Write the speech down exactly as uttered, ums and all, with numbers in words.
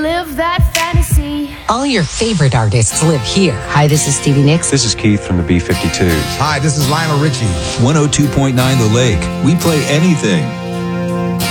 Live that fantasy. All your favorite artists live here. Hi, this is Stevie Nicks. This is Keith from the B fifty-twos. Hi, this is Lionel Richie. one oh two point nine The Lake. We play anything.